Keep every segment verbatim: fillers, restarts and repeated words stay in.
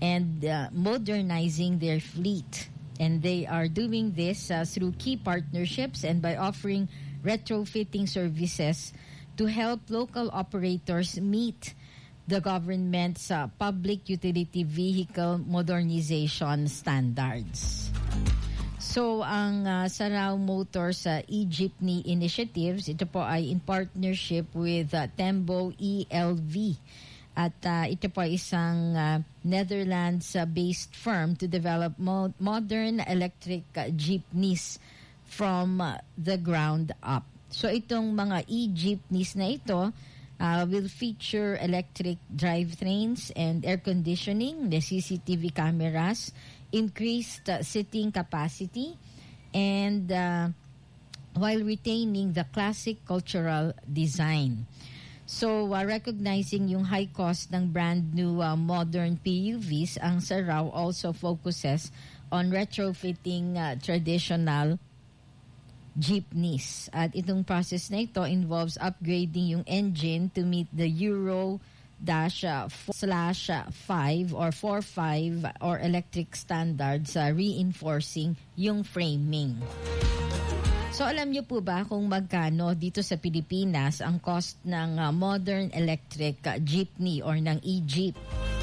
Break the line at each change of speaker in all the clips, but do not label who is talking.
and uh, modernizing their fleet. And they are doing this uh, through key partnerships and by offering retrofitting services to help local operators meet the government's uh, public utility vehicle modernization standards. So, ang uh, Sarao Motors uh, e-Jeepney Initiatives, ito po ay in partnership with uh, Tembo E L V. At uh, ito po ay isang uh, Netherlands-based uh, firm to develop mo- modern electric uh, jeepneys from uh, the ground up. So, itong mga e-jeepneys na ito uh, will feature electric drivetrains and air conditioning, the C C T V cameras, increased uh, seating capacity, and uh, while retaining the classic cultural design. So, uh, recognizing yung high cost ng brand new uh, modern P U Vs, ang Sarao also focuses on retrofitting uh, traditional jeepneys. At itong process na ito involves upgrading yung engine to meet the Euro dash uh, slash uh, five or four five or electric standards, uh, reinforcing yung framing. So alam niyo po ba kung magkano dito sa Pilipinas ang cost ng uh, modern electric uh, jeepney or ng e-jeep?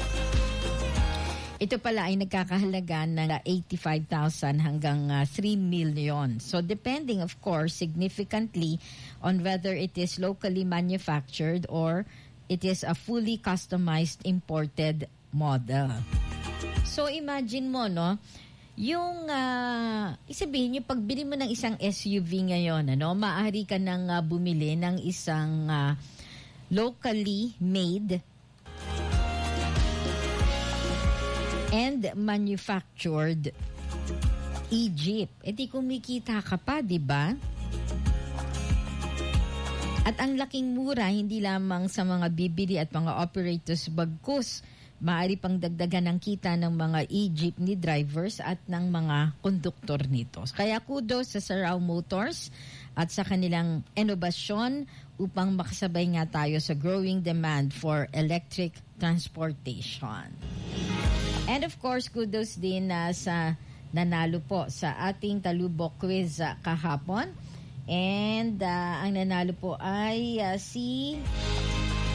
Ito pala ay nagkakahalaga ng eighty-five thousand hanggang uh, three million. So depending of course significantly on whether it is locally manufactured or it is a fully customized imported model. So imagine mo, no, yung uh, isabihin niyo pagbili mo ng isang S U V ngayon, ano, maaari ka nang uh, bumili ng isang uh, locally made and manufactured e-jeep. E di kumikita ka pa, di ba? At ang laking mura, hindi lamang sa mga bibili at mga operators bagkus, maaari pang dagdagan ng kita ng mga e-jeepney drivers at ng mga konduktor nito. Kaya kudos sa Sarao Motors at sa kanilang inobasyon upang makasabay nga tayo sa growing demand for electric transportation. And of course, kudos din uh, sa nanalo po sa ating Talubok quiz uh, kahapon. And uh, ang nanalo po ay uh, si